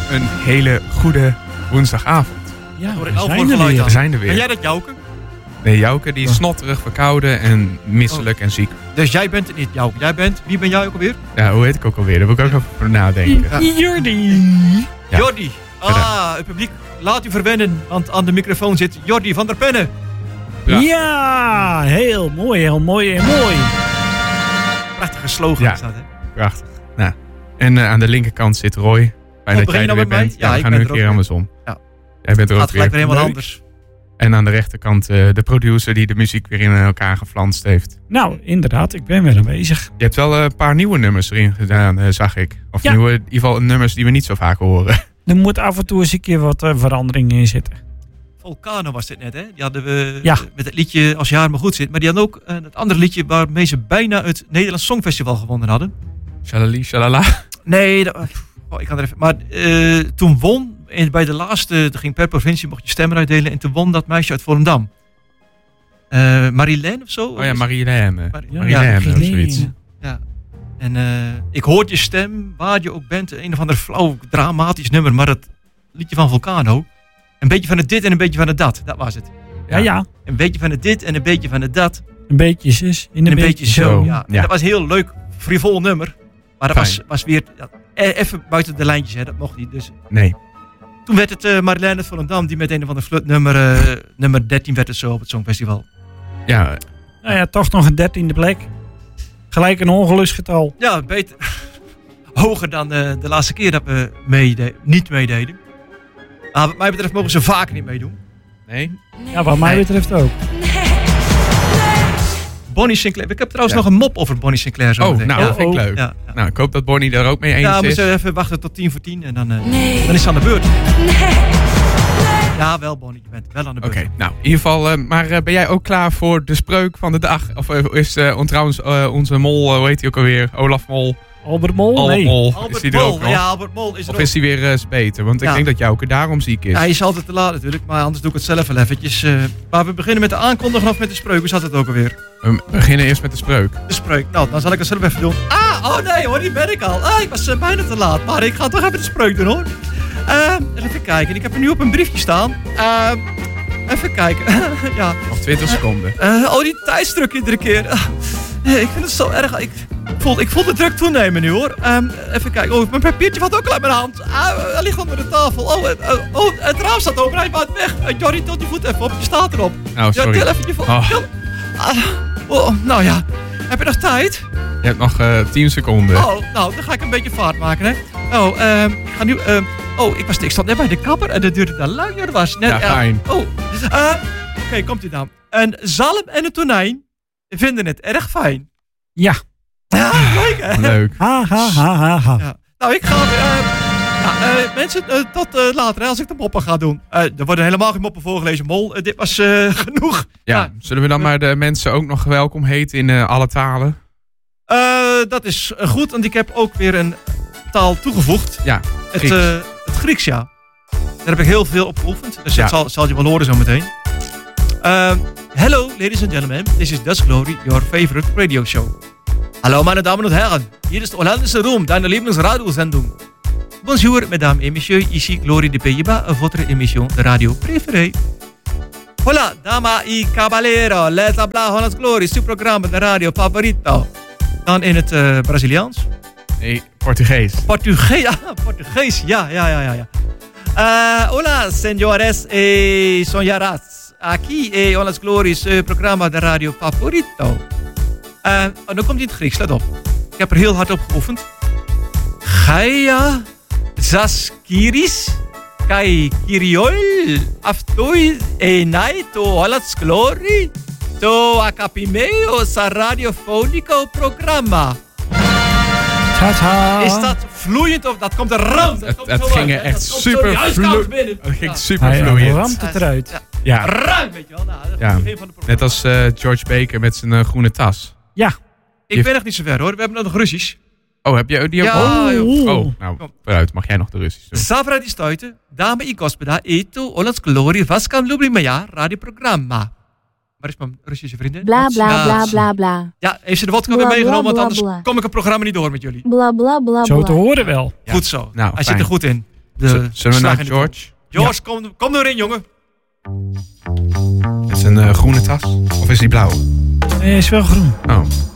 een hele goede woensdagavond. Ja, We zijn er weer. Ben jij dat, Jouke? Nee, Jouke die is snotterig, verkouden en misselijk en ziek. Dus jij bent het niet, Jouke. Wie ben jij ook alweer? Ja, hoe heet ik ook alweer? Daar moet ik ook over nadenken. Ja. Jordi. Ja. Jordi. Het publiek, laat u verwennen, want aan de microfoon zit Jordi van der Pennen. Ja, heel mooi. Prachtige slogan is dat, hè? Prachtig. Nou, en aan de linkerkant zit Roy. Fijn dat jij er weer bent. Ja, we gaan nu een keer andersom. Ja. Jij bent er Het ook gaat gelijk weer helemaal Leuk. anders. En aan de rechterkant de producer die de muziek weer in elkaar geflanst heeft. Nou, inderdaad, ik ben weer aanwezig. Je hebt wel een paar nieuwe nummers erin gedaan, zag ik. Of Ja. nieuwe, in ieder geval nummers die we niet zo vaak horen. Er moet af en toe eens een keer wat verandering in zitten. Volcano was dit net, hè? Die hadden we Ja. met het liedje Als je haar maar goed zit. Maar die hadden ook het andere liedje waarmee ze bijna het Nederlands Songfestival gewonnen hadden. Shalali, shalala. Nee, ik kan er even... Maar toen won, bij de laatste, ging per provincie, mocht je stemmen uitdelen. En toen won dat meisje uit Volendam. Marilène of zo? Oh ja, Marilène. Ja, of zoiets. Ja. En ik hoorde je stem, waar je ook bent. Een of ander flauw, dramatisch nummer. Maar het liedje van Volcano. Een beetje van het dit en een beetje van het dat. Dat was het. Ja. Een beetje van het dit en een beetje van het dat. Een beetje zus en En een beetje zo. Ja. Ja. Dat was een heel leuk, frivol nummer. Maar dat was weer even buiten de lijntjes. Hè. Dat mocht niet. Dus Nee. toen werd het Marilène Volendam die met een of ander flutnummer, nummer 13 werd het zo op het Songfestival. Ja, Nou ja, toch nog een 13e plek. Gelijk een ongeluksgetal. Ja, beter. Hoger dan de laatste keer dat we niet meededen. Maar wat mij betreft mogen ze vaker niet meedoen. nee. Ja, wat mij betreft ook. Bonnie Sinclair. Ik heb trouwens nog een mop over Bonnie Sinclair zo Oh, meteen. nou, Ja. dat vind ik leuk. Ja. Nou, ik hoop dat Bonnie daar ook mee eens Ja, we is. moeten even wachten tot 10 voor 10 en dan is ze aan de beurt. Ja, wel Bonnie, je bent wel aan de beurt. Oké, nou, in ieder geval, maar ben jij ook klaar voor de spreuk van de dag? Of is trouwens onze mol, hoe heet hij ook alweer? Olaf Mol? Albert Mol? Albert Nee. Mol, is Albert hij er ook Mol, nog? ja, Albert Mol is er Of ook. is hij weer beter? Want ik Ja. denk dat Jouke daarom ziek is. Ja, hij is altijd te laat natuurlijk, maar anders doe ik het zelf wel eventjes. Maar we beginnen met de aankondiging of met de spreuk. Hoe zat het ook alweer? We beginnen eerst met de spreuk. De spreuk. Nou, dan zal ik het zelf even doen. Oh nee hoor, die ben ik al. Ik was bijna te laat, maar ik ga toch even de spreuk doen hoor. Even kijken, ik heb er nu op een briefje staan. Even kijken. Ja. Nog 20 seconden. Die tijdsdruk iedere keer. Ik vind het zo erg. Ik voel de druk toenemen nu hoor. Even kijken. Mijn papiertje valt ook al uit mijn hand. Hij ligt onder de tafel. Het raam staat open. Hij maakt weg. Jordi, tot je voet even op. Je staat erop. Nou, sorry. Ja, til even je voet. Oh. Nou ja. Heb je nog tijd? Je hebt nog 10 seconden. Nou, dan ga ik een beetje vaart maken hè. Ik ga nu... ik stond net bij de kapper en dat duurde te lang. Dat was net... Ja, fijn. Oké, komt u dan. Een zalm en een tonijn vinden het erg fijn. Ja. Ja, leuk hè? Leuk. Ha, ha, ha, ha, ha. Ja. Nou, ik ga... mensen, tot later hè, als ik de moppen ga doen. Er worden helemaal geen moppen voorgelezen, Mol. Dit was genoeg. Ja, zullen we dan maar de mensen ook nog welkom heten in alle talen? Dat is goed, want ik heb ook weer een taal toegevoegd. Ja, Het Grieks, ja. Daar heb ik heel veel op geoefend. Dus Ja. dat zal je wel horen zo meteen. Hello, ladies and gentlemen. This is Dutch Glory, your favorite radio show. Hallo, meine Damen und Herren. Hier ist Hollandische Room, deine Lieblingsradiosendung. Bonjour, mesdames et messieurs. Ici Glory de Pays-Bas, votre émission de radio préférée. Hola, dama y caballero. Les habla Hollands Glory, su programma de radio favorito. Dan in het Braziliaans. nee, Portugees. Portugees, ja. Hola, senhores e senhoras. Aqui é Hollands Glory, su programma de radio favorito. Dan komt hij in het Grieks, let op. Ik heb er heel hard op geoefend. Gaia, Zaskiris, Kai Kiriol, Aftoi, Enai, to Hollands Glory, to Acapimeo, sa radiofonico programma. Ta-ta. Is dat vloeiend of dat komt er ram? Het ging er echt super vloeiend. Het ging super Hij vloeiend. ramt het eruit. Ja, Ruim, weet je wel. Nou, dat is Ja. het begin van de programma. net als George Baker met zijn groene tas. Ja. Ik ben nog niet zo ver hoor. We hebben nog Russisch. Oh, heb je die ook? Ja, joh. Oh, nou, vooruit. Mag jij nog de Russisch doen? Zavra die stuiten, dame i gospoda, eto Hollands Glory, vaskam lubri meja, radioprogramma. Waar is mijn Russische vriendin? Bla bla Ja, bla bla bla. Ja, heeft ze de wodka Bla, weer meegenomen, bla, want bla, anders bla. kom ik het programma niet door met jullie. Bla bla bla Zo te bla. horen wel. Ja. Goed zo. Nou, Hij zit fijn. er goed in. Zullen we slag naar in de George? George, kom erin, jongen. Is het een groene tas? Of is die blauw? Nee, is wel groen. Oh.